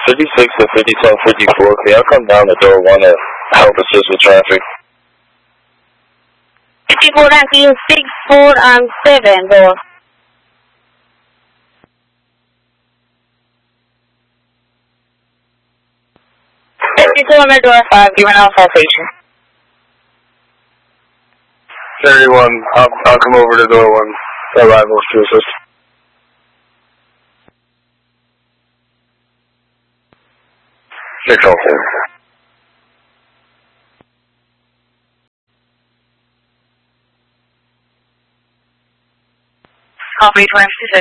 56 to 5754, can y'all come down to door 1 to help assist with traffic? 54 Yankee 647, door. 52 on the door 5, giving out citation. 31, I'll come over to door 1, arrivals to assist. Six all four. Copy 26.